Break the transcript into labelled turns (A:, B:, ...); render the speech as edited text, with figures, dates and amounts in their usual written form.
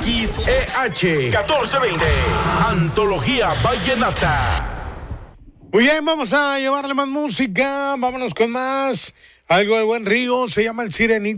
A: XEH 1420. Antología Vallenata.
B: Muy bien, vamos a llevarle más música. Vámonos con más. Algo del buen Río. Se llama El Sirenito.